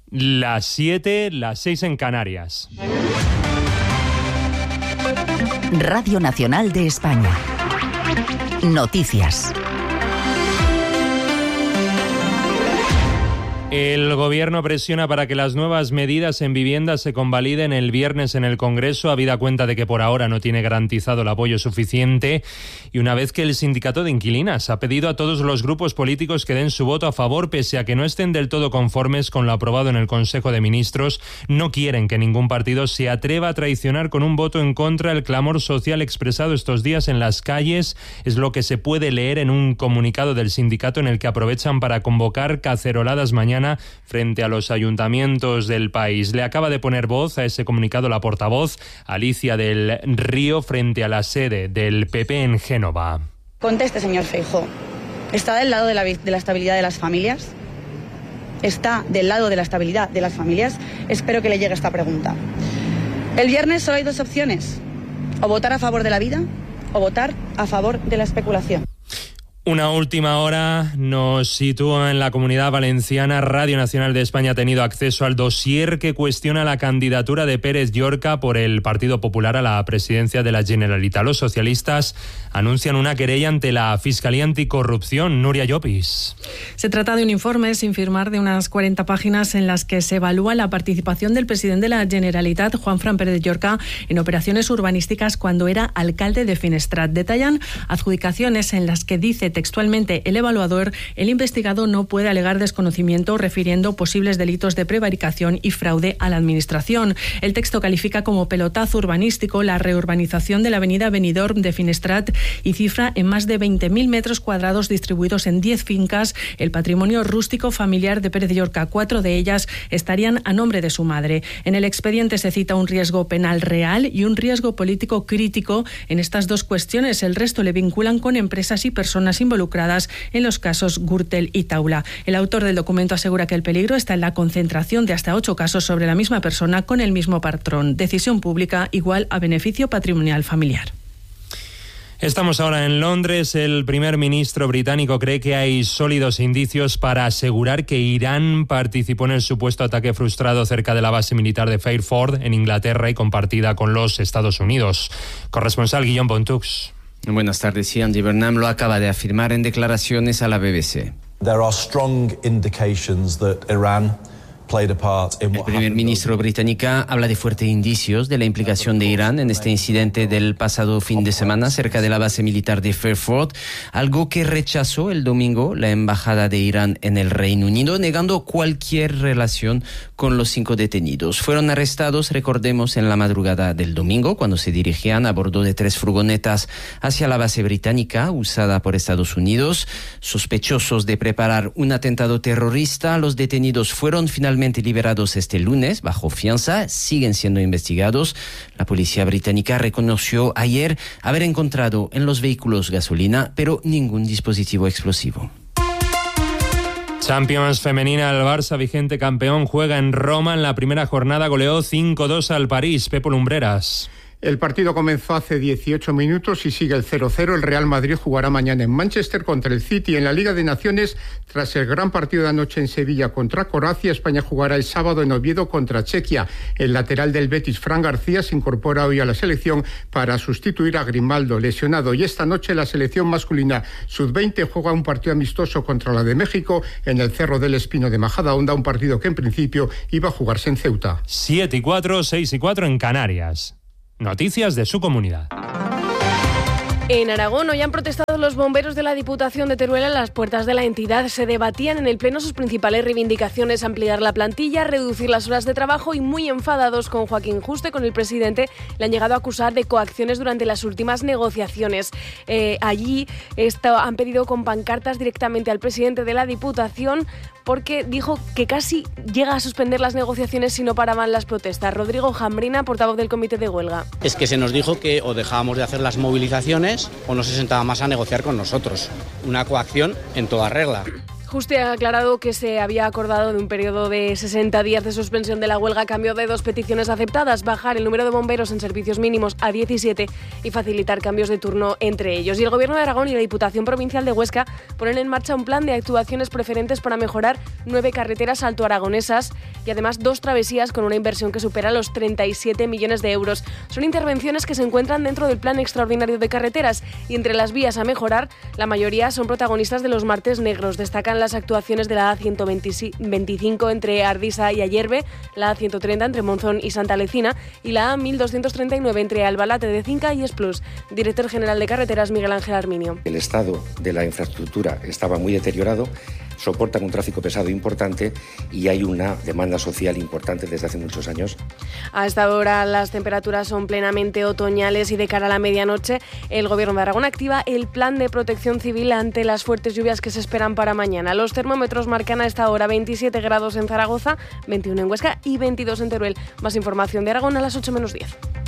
Las 7, las 6 en Canarias. Radio Nacional de España. Noticias. El Gobierno presiona para que las nuevas medidas en vivienda se convaliden el viernes en el Congreso, habida cuenta de que por ahora no tiene garantizado el apoyo suficiente, y una vez que el sindicato de inquilinas ha pedido a todos los grupos políticos que den su voto a favor, pese a que no estén del todo conformes con lo aprobado en el Consejo de Ministros, no quieren que ningún partido se atreva a traicionar con un voto en contra el clamor social expresado estos días en las calles. Es lo que se puede leer en un comunicado del sindicato en el que aprovechan para convocar caceroladas mañana frente a los ayuntamientos del país. Le acaba de poner voz a ese comunicado la portavoz Alicia del Río frente a la sede del PP en Génova. Conteste, señor Feijóo. ¿Está del lado de la estabilidad de las familias? ¿Está del lado de la estabilidad de las familias? Espero que le llegue esta pregunta. El viernes solo hay dos opciones: o votar a favor de la vida o votar a favor de la especulación. Una última hora nos sitúa en la Comunidad Valenciana. Radio Nacional de España ha tenido acceso al dossier que cuestiona la candidatura de Pérez Llorca por el Partido Popular a la presidencia de la Generalitat. Los socialistas anuncian una querella ante la Fiscalía Anticorrupción. Nuria Llopis. Se trata de un informe sin firmar de unas 40 páginas en las que se evalúa la participación del presidente de la Generalitat, Juanfran Pérez Llorca, en operaciones urbanísticas cuando era alcalde de Finestrat. Detallan adjudicaciones en las que dice textualmente el evaluador: el investigado no puede alegar desconocimiento refiriendo posibles delitos de prevaricación y fraude a la administración. El texto califica como pelotazo urbanístico la reurbanización de la avenida Benidorm de Finestrat y cifra en más de 20.000 metros cuadrados distribuidos en 10 fincas el patrimonio rústico familiar de Pérez Llorca. 4 de ellas estarían a nombre de su madre. En el expediente se cita un riesgo penal real y un riesgo político crítico en estas dos cuestiones. El resto le vinculan con empresas y personas involucradas en los casos Gürtel y Taula. El autor del documento asegura que el peligro está en la concentración de hasta 8 casos sobre la misma persona con el mismo patrón. Decisión pública igual a beneficio patrimonial familiar. Estamos ahora en Londres. El primer ministro británico cree que hay sólidos indicios para asegurar que Irán participó en el supuesto ataque frustrado cerca de la base militar de Fairford, en Inglaterra, y compartida con los Estados Unidos. Corresponsal Guillaume Pontux. Buenas tardes. Sí, Andy Burnham lo acaba de afirmar en declaraciones a la BBC. There are strong indications that Iran El primer ministro británico habla de fuertes indicios de la implicación de Irán en este incidente del pasado fin de semana cerca de la base militar de Fairford, algo que rechazó el domingo la embajada de Irán en el Reino Unido, negando cualquier relación con los 5 detenidos. Fueron arrestados, recordemos, en la madrugada del domingo, cuando se dirigían a bordo de 3 furgonetas hacia la base británica usada por Estados Unidos. Sospechosos de preparar un atentado terrorista, los detenidos fueron finalmente liberados este lunes bajo fianza, siguen siendo investigados. La policía británica reconoció ayer haber encontrado en los vehículos gasolina, pero ningún dispositivo explosivo. Champions femenina, el Barça, vigente campeón, juega en Roma. En la primera jornada goleó 5-2 al París. Pepo Lumbreras. El partido comenzó hace 18 minutos y sigue el 0-0. El Real Madrid jugará mañana en Manchester contra el City. En la Liga de Naciones, tras el gran partido de anoche en Sevilla contra Croacia, España jugará el sábado en Oviedo contra Chequia. El lateral del Betis, Fran García, se incorpora hoy a la selección para sustituir a Grimaldo, lesionado. Y esta noche la selección masculina sub-20 juega un partido amistoso contra la de México en el Cerro del Espino de Majadahonda, un partido que en principio iba a jugarse en Ceuta. 7-4, 6-4 en Canarias. Noticias de su comunidad. En Aragón hoy han protestado los bomberos de la Diputación de Teruel a las puertas de la entidad. Se debatían en el Pleno sus principales reivindicaciones: ampliar la plantilla, reducir las horas de trabajo, y muy enfadados con Joaquín Juste, con el presidente, le han llegado a acusar de coacciones durante las últimas negociaciones. Allí han pedido con pancartas directamente al presidente de la Diputación, porque dijo que casi llega a suspender las negociaciones si no paraban las protestas. Rodrigo Jambrina, portavoz del comité de huelga. Es que se nos dijo que o dejábamos de hacer las movilizaciones o no se sentaba más a negociar con nosotros. Una coacción en toda regla. Juste ha aclarado que se había acordado de un periodo de 60 días de suspensión de la huelga a cambio de 2 peticiones aceptadas: bajar el número de bomberos en servicios mínimos a 17 y facilitar cambios de turno entre ellos. Y el Gobierno de Aragón y la Diputación Provincial de Huesca ponen en marcha un plan de actuaciones preferentes para mejorar 9 carreteras altoaragonesas y además 2 travesías con una inversión que supera los 37 millones de euros. Son intervenciones que se encuentran dentro del Plan Extraordinario de Carreteras y entre las vías a mejorar, la mayoría son protagonistas de los martes negros. Destacan las actuaciones de la A125 entre Ardisa y Ayerbe, la A130 entre Monzón y Santa Lecina y la A1239 entre Albalate de Cinca y Esplus. Director General de Carreteras, Miguel Ángel Arminio. El estado de la infraestructura estaba muy deteriorado, soportan un tráfico pesado importante y hay una demanda social importante desde hace muchos años. A esta hora las temperaturas son plenamente otoñales y de cara a la medianoche el Gobierno de Aragón activa el plan de protección civil ante las fuertes lluvias que se esperan para mañana. Los termómetros marcan a esta hora 27 grados en Zaragoza, 21 en Huesca y 22 en Teruel. Más información de Aragón a las 8 menos 10.